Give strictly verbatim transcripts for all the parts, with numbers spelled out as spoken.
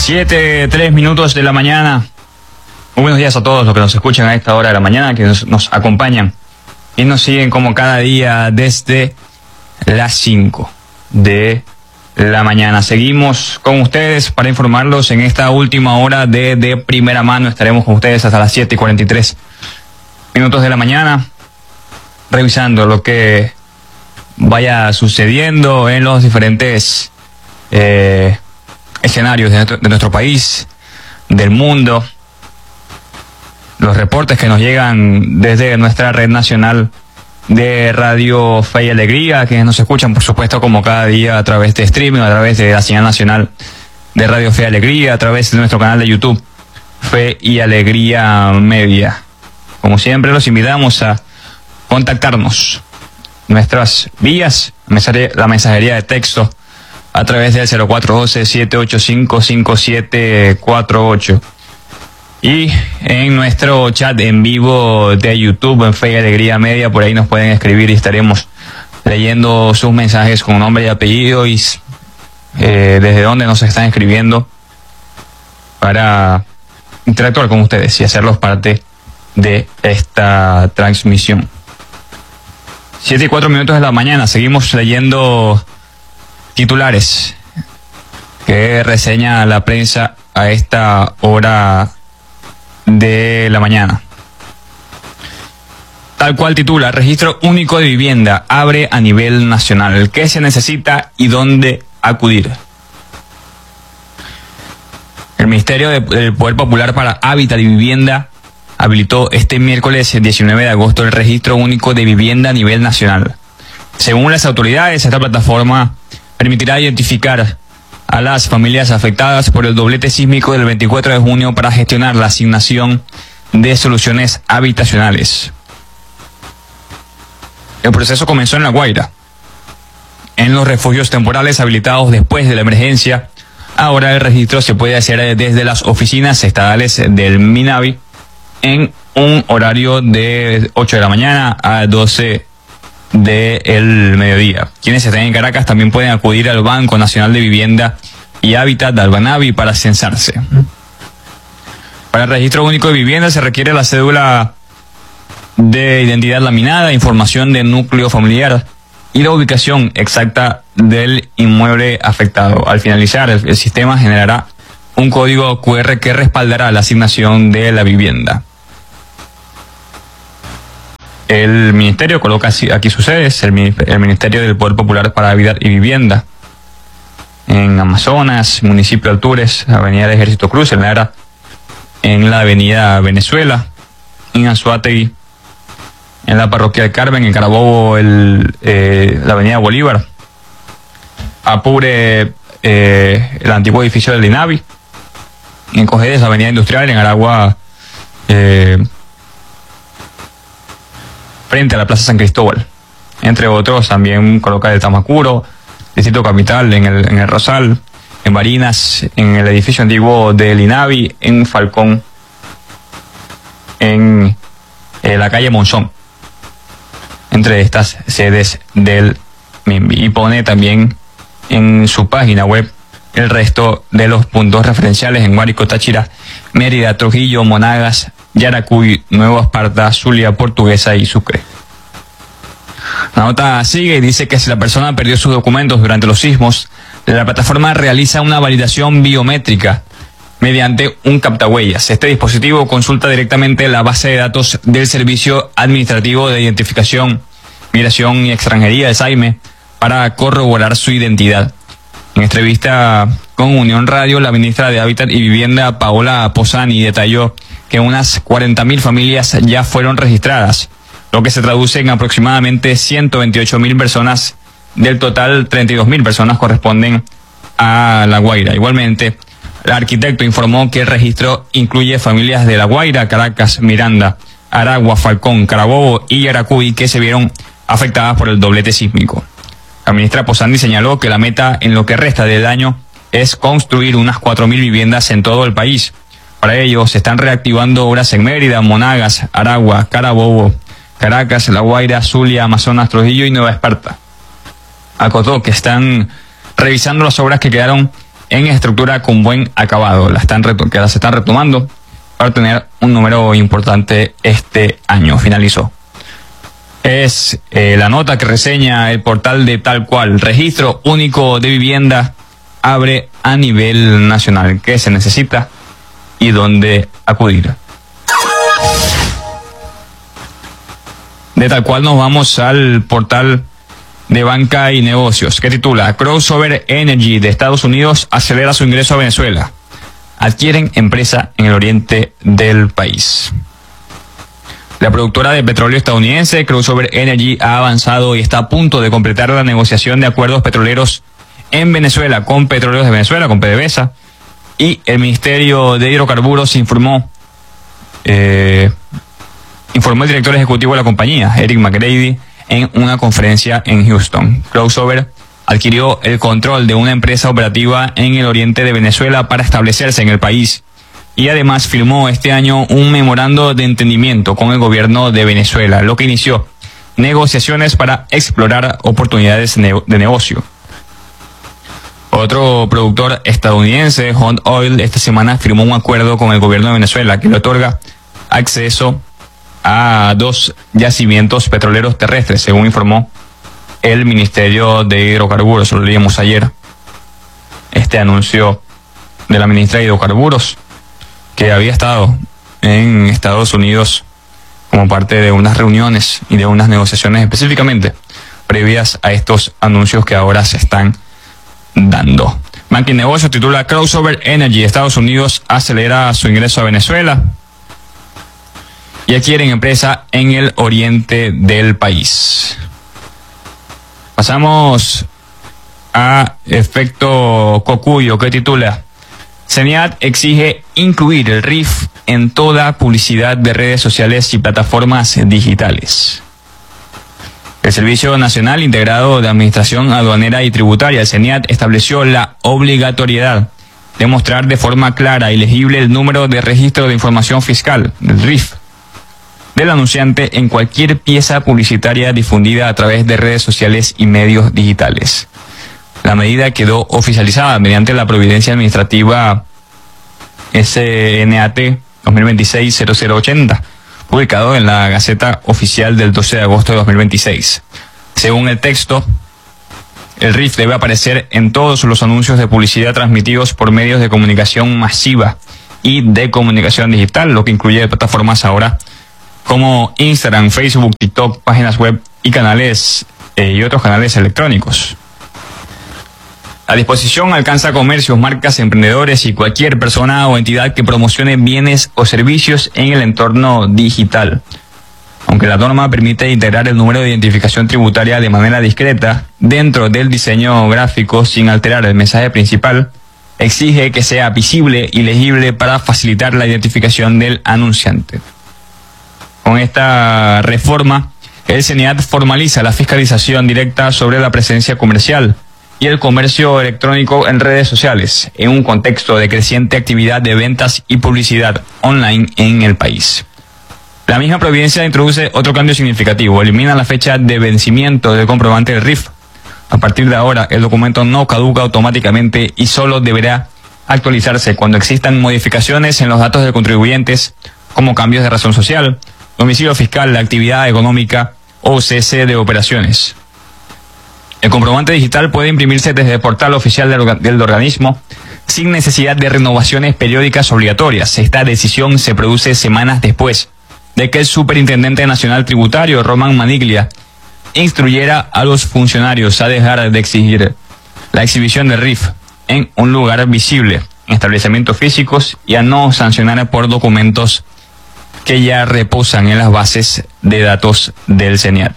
Siete, tres minutos de la mañana. Muy buenos días a todos los que nos escuchan a esta hora de la mañana, que nos, nos acompañan y nos siguen como cada día desde las cinco de la mañana. Seguimos con ustedes para informarlos en esta última hora de, de primera mano. Estaremos con ustedes hasta las siete y cuarenta y tres minutos de la mañana, revisando lo que vaya sucediendo en los diferentes eh, escenarios de nuestro, de nuestro país, del mundo. Los reportes que nos llegan desde nuestra red nacional de Radio Fe y Alegría, que nos escuchan, por supuesto, como cada día a través de streaming, a través de la señal nacional de Radio Fe y Alegría, a través de nuestro canal de YouTube, Fe y Alegría Media. Como siempre, los invitamos a contactarnos. Nuestras vías, la mensajería de texto a través del cero cuatro uno dos, siete ocho cinco, cinco siete cuatro ocho. Y en nuestro chat en vivo de YouTube, en Fe y Alegría Media, por ahí nos pueden escribir y estaremos leyendo sus mensajes con nombre y apellido y eh, desde dónde nos están escribiendo para interactuar con ustedes y hacerlos parte de esta transmisión. Siete y cuatro minutos de la mañana, seguimos leyendo titulares que reseña la prensa a esta hora de la mañana. Tal cual titula: Registro único de vivienda abre a nivel nacional. ¿Qué se necesita y dónde acudir? El Ministerio del Poder Popular para Hábitat y Vivienda habilitó este miércoles diecinueve de agosto el Registro único de vivienda a nivel nacional. Según las autoridades, esta plataforma permitirá identificar a las familias afectadas por el doblete sísmico del veinticuatro de junio para gestionar la asignación de soluciones habitacionales. El proceso comenzó en La Guaira. En los refugios temporales habilitados después de la emergencia, ahora el registro se puede hacer desde las oficinas estadales del MINAVI en un horario de ocho de la mañana a doce del mediodía. Quienes estén en Caracas también pueden acudir al Banco Nacional de Vivienda y Hábitat de Albanavi para censarse. Para el registro único de vivienda se requiere la cédula de identidad laminada, información de núcleo familiar y la ubicación exacta del inmueble afectado. Al finalizar, el, el sistema generará un código cu erre que respaldará la asignación de la vivienda. El ministerio coloca aquí sus sedes, el, el Ministerio del Poder Popular para Hábitat y Vivienda en Amazonas, municipio de Altures, avenida de Ejército Cruz, en Lara, en la avenida Venezuela, en Anzoátegui, en la parroquia del Carmen, en Carabobo, el, eh, la avenida Bolívar, Apure, eh, el antiguo edificio del INAVI, en Cojedes, la avenida Industrial, en Aragua, eh, frente a la Plaza San Cristóbal, entre otros. También coloca el Tamacuro, Distrito Capital, en el, en el Rosal, en Barinas, en el edificio antiguo del INAVI, en Falcón, en eh, la calle Monzón, entre estas sedes del MINVI. Y pone también en su página web el resto de los puntos referenciales en Guárico, Táchira, Mérida, Trujillo, Monagas, Yaracuy, Nueva Esparta, Zulia, Portuguesa y Sucre. La nota sigue y dice que si la persona perdió sus documentos durante los sismos, la plataforma realiza una validación biométrica mediante un captahuellas. Este dispositivo consulta directamente la base de datos del Servicio Administrativo de Identificación, Migración y Extranjería, el SAIME, para corroborar su identidad. En entrevista con Unión Radio, la ministra de Hábitat y Vivienda, Paola Posani, detalló que unas cuarenta mil familias ya fueron registradas, lo que se traduce en aproximadamente ciento veintiocho mil personas. Del total, treinta y dos mil personas corresponden a La Guaira. Igualmente, el arquitecto informó que el registro incluye familias de La Guaira, Caracas, Miranda, Aragua, Falcón, Carabobo y Yaracuy que se vieron afectadas por el doblete sísmico. La ministra Posani señaló que la meta en lo que resta del año es construir unas cuatro mil viviendas en todo el país. Para ello, se están reactivando obras en Mérida, Monagas, Aragua, Carabobo, Caracas, La Guaira, Zulia, Amazonas, Trujillo y Nueva Esparta. Acotó que están revisando las obras que quedaron en estructura con buen acabado, la están reto- que las están retomando para tener un número importante este año. Finalizó. Es eh, la nota que reseña el portal de Tal Cual. Registro único de vivienda abre a nivel nacional. ¿Qué se necesita y dónde acudir? De Tal Cual nos vamos al portal de Banca y Negocios, que titula Crossover Energy de Estados Unidos acelera su ingreso a Venezuela. Adquieren empresa en el oriente del país. La productora de petróleo estadounidense Crossover Energy ha avanzado y está a punto de completar la negociación de acuerdos petroleros en Venezuela con Petróleos de Venezuela, con PDVSA, y el Ministerio de Hidrocarburos informó, eh, informó el director ejecutivo de la compañía, Eric McGrady, en una conferencia en Houston. Crossover adquirió el control de una empresa operativa en el oriente de Venezuela para establecerse en el país y además firmó este año un memorando de entendimiento con el gobierno de Venezuela, lo que inició negociaciones para explorar oportunidades de negocio. Otro productor estadounidense, Hunt Oil, esta semana firmó un acuerdo con el gobierno de Venezuela que le otorga acceso a dos yacimientos petroleros terrestres, según informó el Ministerio de Hidrocarburos. Lo leíamos ayer, este anuncio de la ministra de Hidrocarburos, que había estado en Estados Unidos como parte de unas reuniones y de unas negociaciones específicamente previas a estos anuncios que ahora se están dando. Banca y Negocios titula Crossover Energy, Estados Unidos acelera su ingreso a Venezuela y adquieren empresa en el oriente del país. Pasamos a Efecto Cocuyo, que titula CENIAT exige incluir el R I F en toda publicidad de redes sociales y plataformas digitales. El Servicio Nacional Integrado de Administración Aduanera y Tributaria, el CENIAT, estableció la obligatoriedad de mostrar de forma clara y legible el número de registro de información fiscal, el R I F, del anunciante en cualquier pieza publicitaria difundida a través de redes sociales y medios digitales. La medida quedó oficializada mediante la Providencia Administrativa S N A T dos mil veintiséis cero cero ochenta, publicado en la Gaceta Oficial del doce de agosto de dos mil veintiséis. Según el texto, el R I F debe aparecer en todos los anuncios de publicidad transmitidos por medios de comunicación masiva y de comunicación digital, lo que incluye plataformas ahora como Instagram, Facebook, TikTok, páginas web y canales eh, y otros canales electrónicos. La disposición alcanza comercios, marcas, emprendedores y cualquier persona o entidad que promocione bienes o servicios en el entorno digital. Aunque la norma permite integrar el número de identificación tributaria de manera discreta dentro del diseño gráfico sin alterar el mensaje principal, exige que sea visible y legible para facilitar la identificación del anunciante. Con esta reforma, el CENIAT formaliza la fiscalización directa sobre la presencia comercial y el comercio electrónico en redes sociales, en un contexto de creciente actividad de ventas y publicidad online en el país. La misma providencia introduce otro cambio significativo: elimina la fecha de vencimiento del comprobante del R I F. A partir de ahora, el documento no caduca automáticamente y solo deberá actualizarse cuando existan modificaciones en los datos de contribuyentes, como cambios de razón social, domicilio fiscal, la actividad económica o cese de operaciones. El comprobante digital puede imprimirse desde el portal oficial del, del organismo sin necesidad de renovaciones periódicas obligatorias. Esta decisión se produce semanas después de que el Superintendente Nacional Tributario, Roman Maniglia, instruyera a los funcionarios a dejar de exigir la exhibición del R I F en un lugar visible, en establecimientos físicos, y a no sancionar por documentos que ya reposan en las bases de datos del CENIAT.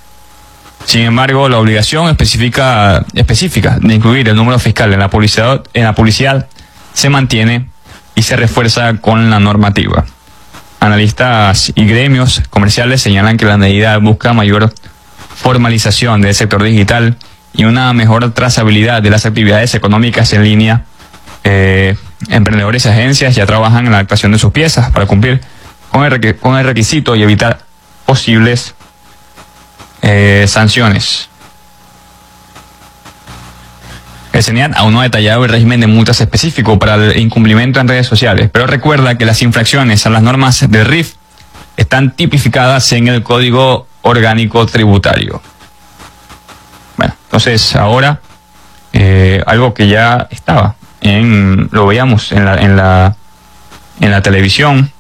Sin embargo, la obligación específica, específica de incluir el número fiscal en la publicidad, en la publicidad se mantiene y se refuerza con la normativa. Analistas y gremios comerciales señalan que la medida busca mayor formalización del sector digital y una mejor trazabilidad de las actividades económicas en línea. Eh, emprendedores y agencias ya trabajan en la adaptación de sus piezas para cumplir con el, con el requisito y evitar posibles Eh, sanciones. El CENIAT aún no ha detallado el régimen de multas específico para el incumplimiento en redes sociales, pero recuerda que las infracciones a las normas del R I F están tipificadas en el Código Orgánico Tributario. Bueno, entonces ahora eh, algo que ya estaba, en, lo veíamos en la, en la, en la televisión,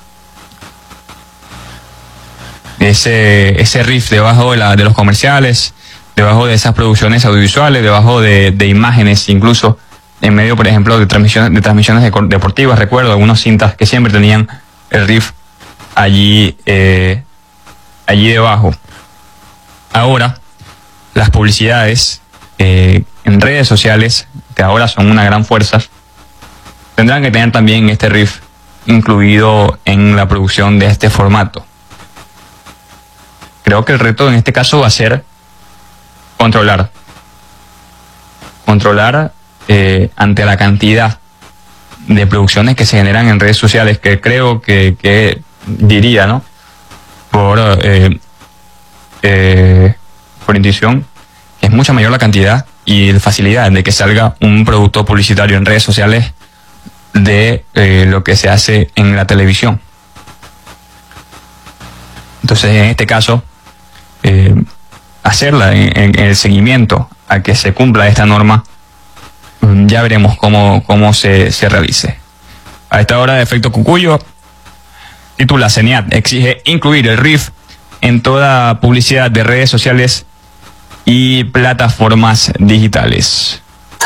ese, ese R I F debajo de, la, de los comerciales, debajo de esas producciones audiovisuales, debajo de, de imágenes, incluso en medio, por ejemplo, de transmisiones, de transmisiones de, deportivas. Recuerdo algunas cintas que siempre tenían el R I F allí, eh, allí debajo. Ahora, las publicidades eh, en redes sociales, que ahora son una gran fuerza, tendrán que tener también este R I F incluido en la producción de este formato. Creo que el reto en este caso va a ser controlar. Controlar eh, ante la cantidad de producciones que se generan en redes sociales, que creo que, que diría, ¿no? Por, eh, eh, por intuición, es mucha mayor la cantidad y la facilidad de que salga un producto publicitario en redes sociales de eh, lo que se hace en la televisión. Entonces, en este caso, eh, hacerla en, en el seguimiento a que se cumpla esta norma, ya veremos cómo, cómo se, se realice. A esta hora de Efecto Cucuyo, titula: CENIAT exige incluir el R I F en toda publicidad de redes sociales y plataformas digitales.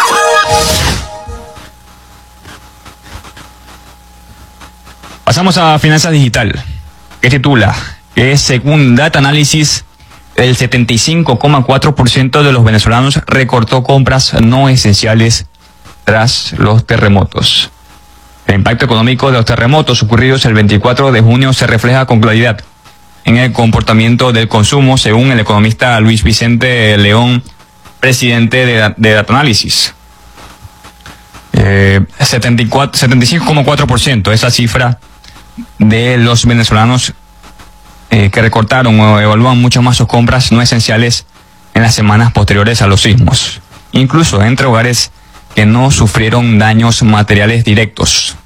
Pasamos a Finanzas Digital, que titula que según Data Analysis, el setenta y cinco coma cuatro por ciento de los venezolanos recortó compras no esenciales tras los terremotos. El impacto económico de los terremotos ocurridos el veinticuatro de junio se refleja con claridad en el comportamiento del consumo, según el economista Luis Vicente León, presidente de, de Data Analysis. Eh, setenta y cinco coma cuatro por ciento, esa cifra de los venezolanos Eh, que recortaron o evalúan mucho más sus compras no esenciales en las semanas posteriores a los sismos, incluso entre hogares que no sufrieron daños materiales directos.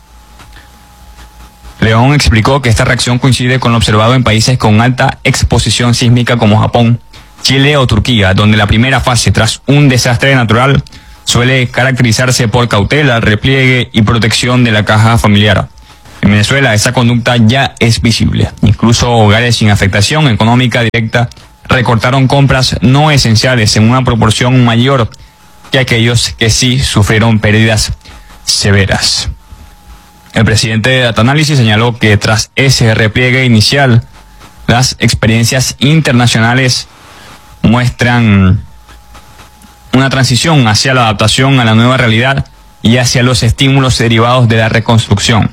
León explicó que esta reacción coincide con lo observado en países con alta exposición sísmica como Japón, Chile o Turquía, donde la primera fase tras un desastre natural suele caracterizarse por cautela, repliegue y protección de la caja familiar. En Venezuela esa conducta ya es visible. Incluso hogares sin afectación económica directa recortaron compras no esenciales en una proporción mayor que aquellos que sí sufrieron pérdidas severas. El presidente de Data Analysis señaló que tras ese repliegue inicial, las experiencias internacionales muestran una transición hacia la adaptación a la nueva realidad y hacia los estímulos derivados de la reconstrucción.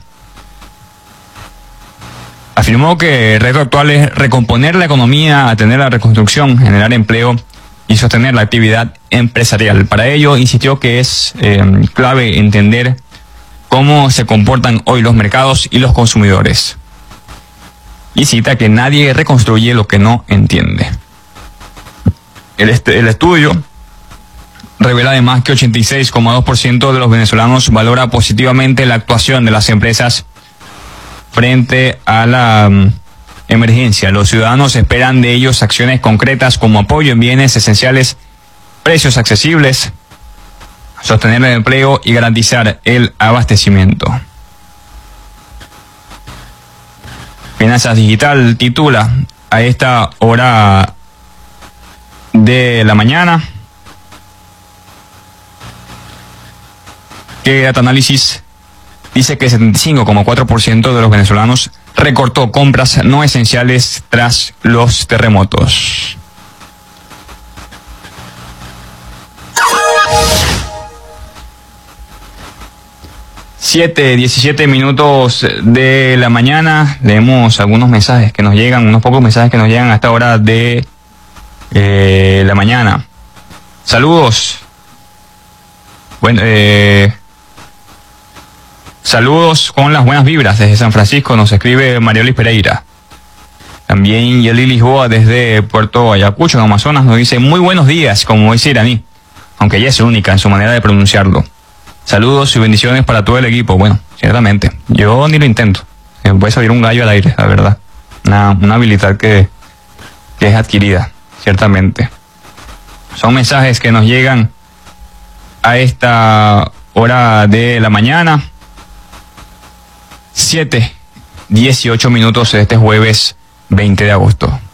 Afirmó que el reto actual es recomponer la economía, atender la reconstrucción, generar empleo y sostener la actividad empresarial. Para ello, insistió que es eh, clave entender cómo se comportan hoy los mercados y los consumidores. Y cita que nadie reconstruye lo que no entiende. El, este, el estudio revela además que ochenta y seis coma dos por ciento de los venezolanos valora positivamente la actuación de las empresas frente a la um, emergencia. Los ciudadanos esperan de ellos acciones concretas como apoyo en bienes esenciales, precios accesibles, sostener el empleo y garantizar el abastecimiento. Finanzas Digital titula a esta hora de la mañana que Data Analysis dice que setenta y cinco coma cuatro por ciento de los venezolanos recortó compras no esenciales tras los terremotos. Siete, diecisiete minutos de la mañana. Leemos algunos mensajes que nos llegan, unos pocos mensajes que nos llegan a esta hora de eh, la mañana. Saludos. Bueno, eh... Saludos con las buenas vibras desde San Francisco, nos escribe Mariolis Pereira. También Yeli Lisboa desde Puerto Ayacucho, en Amazonas, nos dice muy buenos días, como dice Iraní. aunque ella es única en su manera de pronunciarlo. Saludos y bendiciones para todo el equipo. Bueno, ciertamente, yo ni lo intento. Me puede salir un gallo al aire, la verdad. Una, una habilidad que, que es adquirida, ciertamente. Son mensajes que nos llegan a esta hora de la mañana. siete, dieciocho minutos de este jueves veinte de agosto.